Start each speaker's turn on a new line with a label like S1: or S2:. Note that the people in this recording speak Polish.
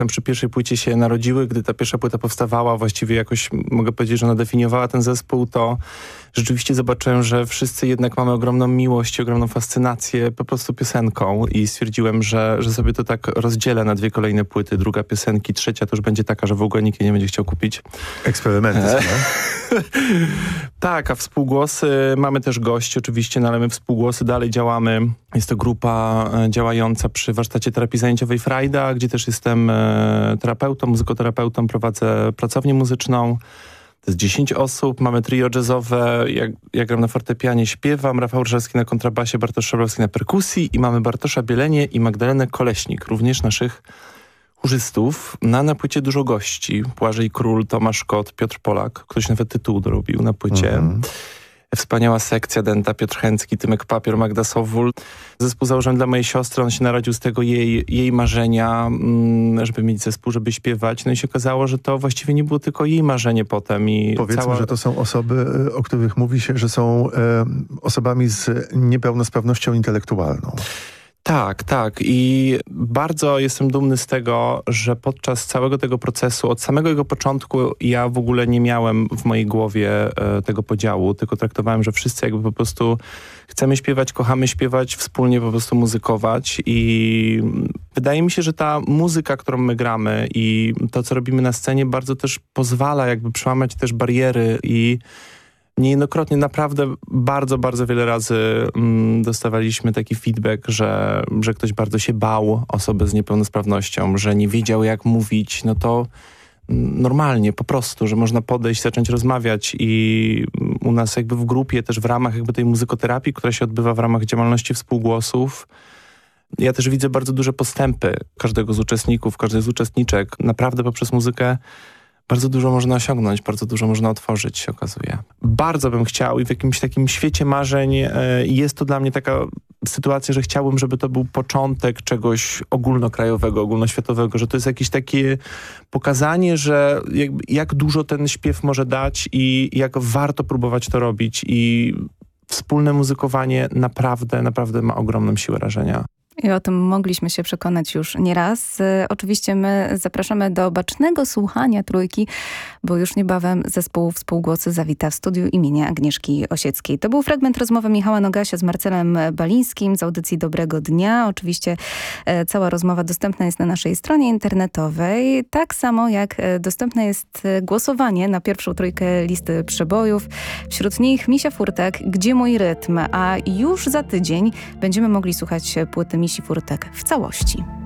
S1: Przy pierwszej płycie się narodziły. Gdy ta pierwsza płyta powstawała, właściwie jakoś mogę powiedzieć, że ona definiowała ten zespół, to rzeczywiście zobaczyłem, że wszyscy jednak mamy ogromną miłość i ogromną fascynację po prostu piosenką i stwierdziłem, że sobie to tak rozdzielę na 2 kolejne płyty. Druga piosenki, trzecia to już będzie taka, że w ogóle nikt jej nie będzie chciał kupić.
S2: Eksperymenty są,
S1: Tak, a współgłosy, mamy też gości oczywiście, no ale my współgłosy dalej działamy. Jest to grupa działająca przy warsztacie terapii zajęciowej Frajda, gdzie też jestem terapeutą, muzykoterapeutą, prowadzę pracownię muzyczną. To jest 10 osób, mamy trio jazzowe, ja gram na fortepianie, śpiewam, Rafał Różalski na kontrabasie, Bartosz Szablowski na perkusji i mamy Bartosza Bielenię i Magdalenę Koleśnik, również naszych chórzystów. Na płycie dużo gości. Błażej Król, Tomasz Kot, Piotr Polak. Ktoś nawet tytuł dorobił na płycie. Wspaniała sekcja Denta, Piotr Chęcki, Tymek Papier, Magda Sowul. Zespół założyłem dla mojej siostry. On się narodził z tego jej marzenia, żeby mieć zespół, żeby śpiewać. No i się okazało, że to właściwie nie było tylko jej marzenie potem.
S2: Powiedzmy, że to są osoby, o których mówi się, że są osobami z niepełnosprawnością intelektualną.
S1: Tak. I bardzo jestem dumny z tego, że podczas całego tego procesu, od samego jego początku, ja w ogóle nie miałem w mojej głowie tego podziału, tylko traktowałem, że wszyscy jakby po prostu chcemy śpiewać, kochamy śpiewać, wspólnie po prostu muzykować i wydaje mi się, że ta muzyka, którą my gramy i to, co robimy na scenie, bardzo też pozwala jakby przełamać też bariery i niejednokrotnie, naprawdę bardzo, bardzo wiele razy dostawaliśmy taki feedback, że ktoś bardzo się bał osoby z niepełnosprawnością, że nie wiedział jak mówić, no to normalnie, po prostu, że można podejść, zacząć rozmawiać i u nas jakby w grupie, też w ramach jakby tej muzykoterapii, która się odbywa w ramach działalności współgłosów, ja też widzę bardzo duże postępy każdego z uczestników, każdej z uczestniczek. Naprawdę poprzez muzykę bardzo dużo można osiągnąć, bardzo dużo można otworzyć, się okazuje. Bardzo bym chciał i w jakimś takim świecie marzeń jest to dla mnie taka sytuacja, że chciałbym, żeby to był początek czegoś ogólnokrajowego, ogólnoświatowego, że to jest jakieś takie pokazanie, że jak dużo ten śpiew może dać i jak warto próbować to robić i wspólne muzykowanie naprawdę ma ogromną siłę rażenia.
S3: I o tym mogliśmy się przekonać już nieraz. Oczywiście my zapraszamy do bacznego słuchania Trójki, bo już niebawem zespół Współgłosy zawita w studiu imienia Agnieszki Osieckiej. To był fragment rozmowy Michała Nogasia z Marcelem Balińskim z audycji Dobrego Dnia. Oczywiście cała rozmowa dostępna jest na naszej stronie internetowej. Tak samo jak dostępne jest głosowanie na pierwszą trójkę listy przebojów. Wśród nich Misia Furtek, Gdzie mój rytm? A już za tydzień będziemy mogli słuchać płyty Misi Furtek w całości.